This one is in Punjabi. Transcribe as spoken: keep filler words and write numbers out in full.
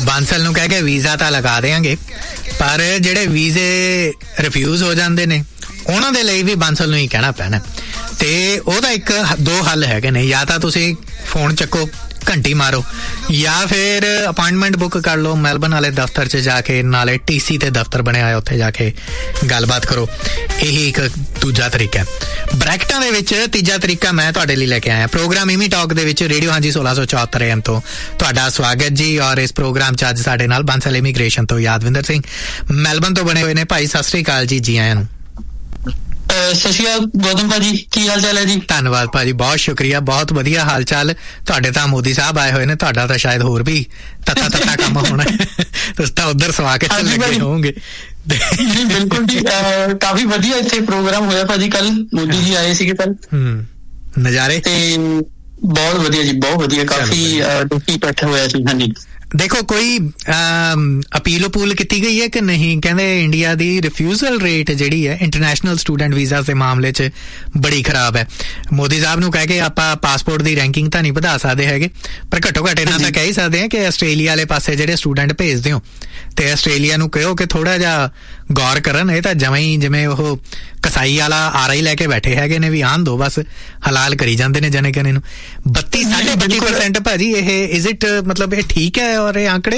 ਬਾਂਸਲ ਨੂੰ ਕਹਿ ਕੇ ਵੀਜ਼ਾ ਤਾਂ ਲਗਾ ਦੇਾਂਗੇ, ਪਰ ਜਿਹੜੇ ਵੀਜ਼ੇ ਰਿਫਿਊਜ਼ ਹੋ ਜਾਂਦੇ ਨੇ ਉਹਨਾਂ ਦੇ ਲਈ ਵੀ ਬਾਂਸਲ ਨੂੰ ਹੀ ਕਹਿਣਾ ਪੈਣਾ। ਤੇ ਉਹਦਾ ਇੱਕ ਦੋ ਹੱਲ ਹੈਗੇ ਨੇ, ਜਾਂ ਤਾਂ ਤੁਸੀਂ ਫੋਨ ਚੱਕੋ, ਘੰਟੀ ਮਾਰੋ, ਜਾਂ ਫਿਰ ਅਪਾਇੰਟਮੈਂਟ ਬੁੱਕ ਕਰ ਲਓ ਮੈਲਬਨ ਵਾਲੇ ਦਫ਼ਤਰ 'ਚ ਜਾ ਕੇ, ਨਾਲੇ ਟੀ ਸੀ ਤੇ ਦਫ਼ਤਰ ਬਣਿਆ ਹੋਇਆ ਉੱਥੇ ਜਾ ਕੇ ਗੱਲਬਾਤ ਕਰੋ। ਇਹੀ ਇੱਕ ਦੂਜਾ ਤਰੀਕਾ। ਬ੍ਰੈਕਟਾਂ ਦੇ ਵਿੱਚ ਤੀਜਾ ਤਰੀਕਾ ਮੈਂ ਤੁਹਾਡੇ ਲਈ ਲੈ ਕੇ ਆਇਆ। ਪ੍ਰੋਗਰਾਮ ਇਮੀ ਟਾਕ ਦੇ ਵਿੱਚ ਰੇਡੀਓ ਹਾਂਜੀ ਸੋਲਾਂ ਸੌ ਚੌਹੱਤਰ ਏ ਐਮ ਤੋਂ ਤੁਹਾਡਾ ਸਵਾਗਤ ਜੀ। ਔਰ ਇਸ ਪ੍ਰੋਗਰਾਮ 'ਚ ਅੱਜ ਸਾਡੇ ਨਾਲ ਬਾਂਸਲ ਇਮੀਗ੍ਰੇਸ਼ਨ ਤੋਂ ਯਾਦਵਿੰਦਰ ਸਿੰਘ ਮੈਲਬਨ ਤੋਂ ਬਣੇ ਹੋਏ ਨੇ। ਭਾਈ ਸਤਿ ਸ੍ਰੀ ਅਕਾਲ ਜੀ, ਜੀ ਆਇਆਂ ਨੂੰ। ਸਤਿ ਸ਼੍ਰੀ ਅਕਾਲ ਗੌਤਮ ਭਾਜੀ, ਕੀ ਹਾਲ ਚਾਲ ਹੈ ਜੀ? ਧੰਨਵਾਦ ਭਾਜੀ, ਬਹੁਤ ਸ਼ੁਕਰੀਆ, ਬਹੁਤ ਵਧੀਆ ਹਾਲ ਚਾਲ। ਤੁਹਾਡੇ ਤਾਂ ਮੋਦੀ ਸਾਹਿਬ ਆਏ ਹੋਏ ਨੇ, ਤੁਹਾਡਾ ਤਾਂ ਸ਼ਾਇਦ ਹੋਰ ਵੀ ਤੱਤਾ ਤੱਤਾ ਕੰਮ ਹੋਣਾ। ਤੁਸੀਂ ਤਾਂ ਉੱਧਰ ਸਵਾ ਕੇ ਲੱਗੇ ਹੋਵੋਗੇ। ਬਿਲਕੁਲ ਜੀ, ਕਾਫੀ ਵਧੀਆ ਇੱਥੇ ਪ੍ਰੋਗਰਾਮ ਹੋਇਆ ਭਾਜੀ। ਕੱਲ ਮੋਦੀ ਜੀ ਆਏ ਸੀਗੇ ਕੱਲ। ਹਮ ਨਜ਼ਾਰੇ ਤੇ ਬਹੁਤ ਵਧੀਆ ਜੀ, ਬਹੁਤ ਵਧੀਆ, ਕਾਫੀ ਲੋਕੀ ਇਕੱਠੇ ਹੋਇਆ ਸੀ। ਹਾਂਜੀ ਦੇਖੋ, ਕੋਈ ਅਪੀਲ ਅਪੂਲ ਕੀਤੀ ਗਈ ਹੈ ਕਿ ਨਹੀਂ? ਕਹਿੰਦੇ ਇੰਡੀਆ ਦੀ ਰਿਫਿਊਜ਼ਲ ਰੇਟ ਜਿਹੜੀ ਹੈ ਇੰਟਰਨੈਸ਼ਨਲ ਸਟੂਡੈਂਟ ਵੀਜ਼ਾ ਦੇ ਮਾਮਲੇ 'ਚ ਬੜੀ ਖਰਾਬ ਹੈ। ਮੋਦੀ ਸਾਹਿਬ ਨੂੰ ਕਹਿ ਕੇ ਆਪਾਂ ਪਾਸਪੋਰਟ ਦੀ ਰੈਂਕਿੰਗ ਤਾਂ ਨਹੀਂ ਵਧਾ ਸਕਦੇ ਹੈਗੇ, ਪਰ ਘੱਟੋ ਘੱਟ ਇਹਨਾਂ ਤਾਂ ਕਹਿ ਹੀ ਸਕਦੇ ਹਾਂ ਕਿ ਆਸਟ੍ਰੇਲੀਆ ਵਾਲੇ ਪਾਸੇ ਜਿਹੜੇ ਸਟੂਡੈਂਟ ਭੇਜਦੇ ਹੋ ਤੇ ਆਸਟ੍ਰੇਲੀਆ ਨੂੰ ਕਹੋ ਕਿ ਥੋੜਾ ਜਿਹਾ ਗੌਰ ਕਰਨ। ਇਹ ਤਾਂ ਜਮਾਂ ਹੀ ਜਿਵੇਂ ਉਹ ਕਸਾਈ ਵਾਲਾ ਆਰ ਆਈ ਲੈ ਕੇ ਬੈਠੇ ਹੈਗੇ ਨੇ ਵੀ ਆਣ ਦੋ, ਬਸ ਹਲਾਲ ਕਰੀ ਜਾਂਦੇ ਨੇ ਜਨੇ ਕਨੇ ਨੂੰ। ਬੱਤੀ ਸਾਢੇ ਬੱਤੀ ਪਰਸੈਂਟ ਭਾਜੀ, ਇਹ ਇਜ਼ ਇਟ ਮਤਲਬ ਇਹ ਠੀਕ ਹੈ? ਔਰ ਇਹ ਆંકੜੇ